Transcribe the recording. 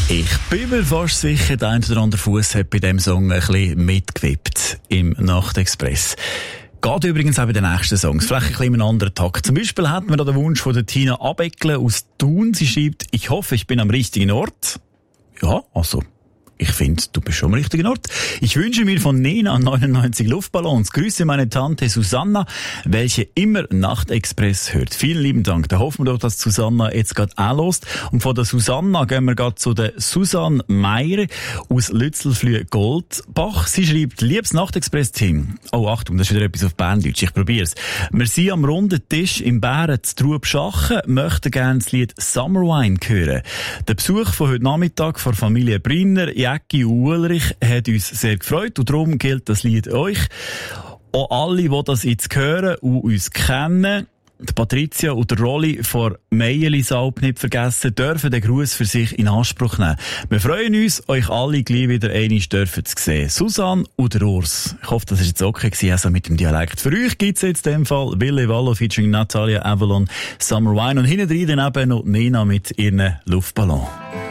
Ich bin mir fast sicher, der ein oder andere Fuß hat bei diesem Song ein bisschen mitgewippt im Nachtexpress. Geht übrigens auch bei den nächsten Songs. Vielleicht ein bisschen in einem anderen Takt. Zum Beispiel hatten wir da den Wunsch von der Tina Abeckle aus Thun. Sie schreibt, ich hoffe, ich bin am richtigen Ort. Ja, also, ich finde, du bist schon am richtigen Ort. Ich wünsche mir von Nena 99 Luftballons. Grüße meine Tante Susanna, welche immer Nachtexpress hört. Vielen lieben Dank. Da hoffen wir doch, dass Susanna jetzt gerade auch lost. Und von der Susanna gehen wir gerade zu der Susanne Meier aus Lützelflüh-Goldbach. Sie schreibt, liebes Nachtexpress-Team. Oh, Achtung, das ist wieder etwas auf Berndeutsch. Ich probier's. Wir sind am runden Tisch im Bären zu Trubschachen, möchten gerne das Lied Summer Wine hören. Der Besuch von heute Nachmittag von Familie Brinner, Jäcki und Ulrich hat uns sehr gefreut und darum gilt das Lied euch. Auch alle, die das jetzt hören und uns kennen, die Patricia und der Rolli von Meierlisalp nicht vergessen, dürfen den Gruß für sich in Anspruch nehmen. Wir freuen uns, euch alle gleich wieder einmal dürfen zu sehen. Susanne und der Urs. Ich hoffe, das war jetzt okay gewesen, also mit dem Dialekt. Für euch gibt's jetzt in dem Fall Ville Wallo featuring Natalia Avalon, Summer Wine und hinten drin dann eben noch Nena mit ihren Luftballon.